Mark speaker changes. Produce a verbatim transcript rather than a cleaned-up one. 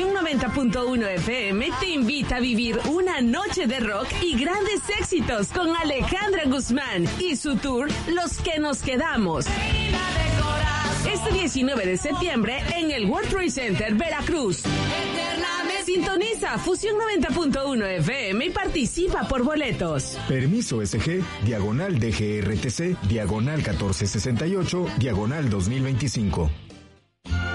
Speaker 1: Fusión noventa punto uno F M te invita a vivir una noche de rock y grandes éxitos con Alejandra Guzmán y su tour Los que nos quedamos. Este diecinueve de septiembre en el World Trade Center, Veracruz. Sintoniza Fusión noventa punto uno F M y participa por boletos.
Speaker 2: Permiso S G, diagonal D G R T C, diagonal catorce sesenta y ocho, diagonal dos mil veinticinco.